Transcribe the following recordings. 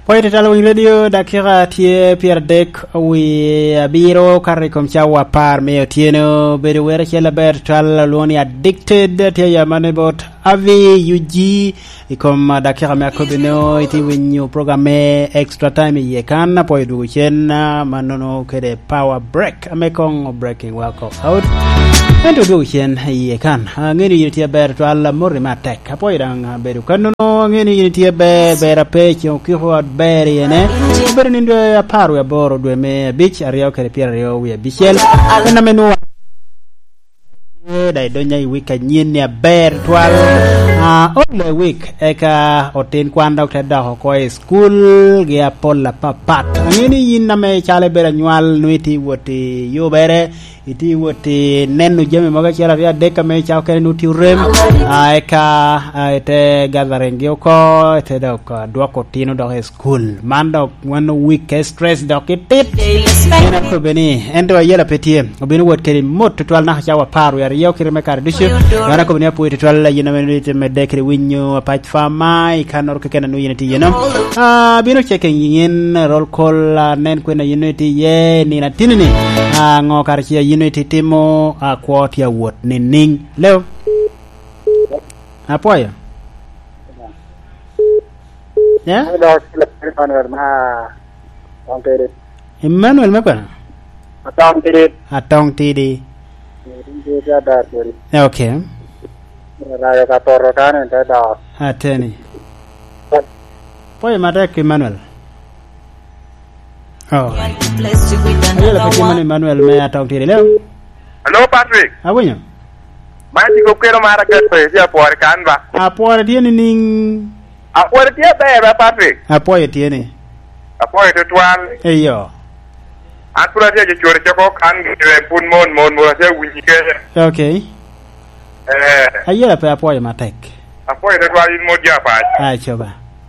Poite Talwing Radio dakika tie Pierre Dek wi biro karikom chawa par me tieno bedo wera chela ber tal loni addicted tie yamane bot avi UG ikom dakika me akobino iti winyu programe extra time ye kan poy du chen manono kede power break amekong breaking welcome out and du chen ye kan ngeni tie ber tal mori matek poy dang bedo kanono ngeni tie ber pecho kiho beri ene berni ndo paru ya boro dwe me beach ariyo kare pia ariyo wi bichel na menu dai donya week nyin ya ber twal only week eka otin kwanda ukeda ko school ge apolla papat ngini yin na me chale bera nywal nuiti woti yo bere iti woti nenu jeme maga chara ya deka me chao kene nuti rem eka ete gathering yoko ete dok duako tino dok school mando one week stress dok itit ena ko beni endo yela petie obini wot kene mot twal na chawa paru ya riyo kire me kar disho ngana ko beni apu ite twal yina me dekre winyo patch fama ikanor ke kene no yinati yeno bino checking yin roll call nen kwena yinati ye ni na tinini ngo kar chia yinati timo kwot ya wot ni ning leo apoya ya Emmanuel mekwana atong tidi okay Raya katoro kan enda ateni poy matek Emmanuel yela pati Emmanuel me atong tidi leo hello Patrick awinyo Mati ko kero mara ket ya por kan ba apore tieni ning apore tie ba Patrick apoye tieni apoye to twal eyo atura tie je chore ko kan gire pun mon mo se winyi ke okay ayela pe apoye matek apoye to twal in mo dia pa choba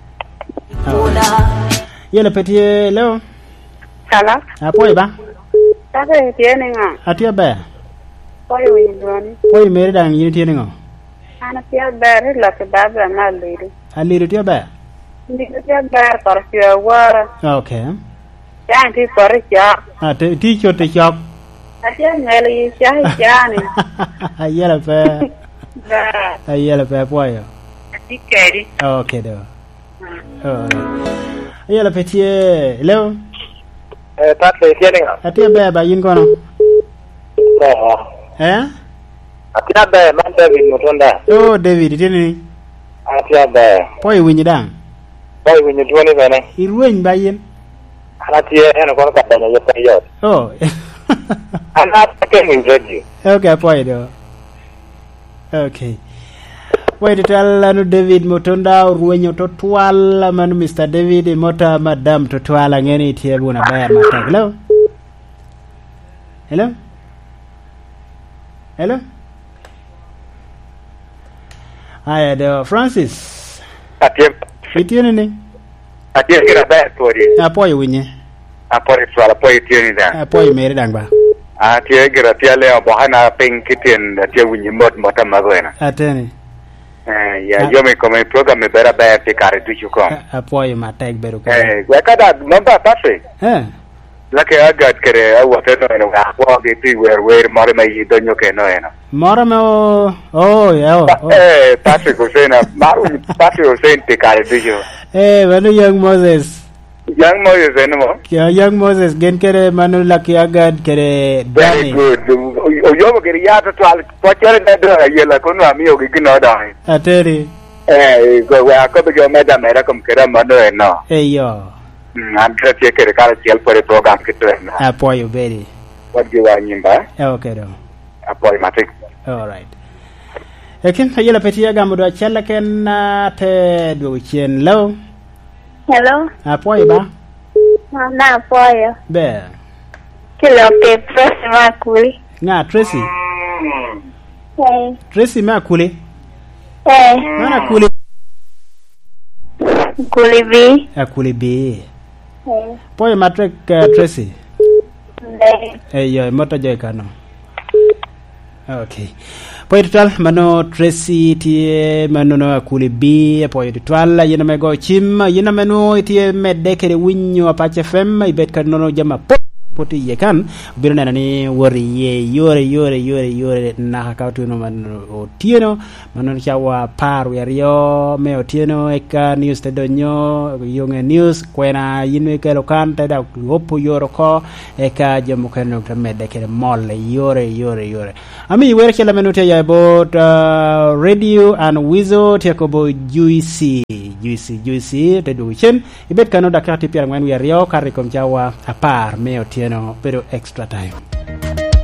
yela petie leo Sala apoye ba tabe tiene nga atia ba poy windoni poy mere dang yini tieni ngo ana tia ber la ke baba na liru aliru tia ba ni tia ber par tia wara okay yan ti par tia ti chote chok atia ngeli chai jani ayela pe ayela pe poyo tikeri okay do ayela petie leo Patrick tiene nga atia ba yin kono atia ba man David Mutonda David tieni atia ba poy winyi dang boy winyi tuoni bene irwen ba yin atia eno kono kadanya yo payo ana taken in radio okay poy do okay poy tala no David Mutonda ruwenyo to twala man Mr David mota madam to twala ngeni tie buna bayar matak hello aya do Francis atia itiene ni atia kira ba tori apoy winyi apoy twala apoy tieni da apoy mere dang ba atia kira tia le bohana ping kitien atia winyi mot magwena ateni ya yo me come program me bera ba te kare tu chuko apoy matek beru ka kada mamba Patrick lake agat kere awate no ga ko ge ti wer mare mai donyo ke no eno mare me Patrick Hussein maru Patrick Hussein te kare tu jo bueno young Moses eno young Moses gen kere manu lake agat kere very good yo kere ya to al pochore na do yela kono ami o gi no da ateri go wa ko be yo meda mera kom kere mano eno yo Andra kere kare tiel por program kitu na apoyo very what you want nyimba okay do apoyo matik all right ekin hayela petia gamu do chella ken te do chen low hello apoyo ba na apoyo be kilo ke próxima kuli nga Tracy Tracy ma kuli mana kuli bi kuli bi poyo matrek Tracy yo moto joy kano Okay. Poi total mano Tracy tie mano no kuli bi poi total yena me go chim yena meno tie medde kede winyo apache fem ibet kan nono jama poti ye kan birna ni wori ye yore na ka tu no man o tieno mano chawa par rio me o tieno e ka news te donyo yonge news kwena yinwe ke lokan te da gopo yoro ko e ka jamo kan no medde kede molle yore ami were kala meno te ya about radio and wizo te ko bo juicy te do chen ibet kan no da ka ti pier ngwen wi rio kare kom chawa apar me o tieno pero extra time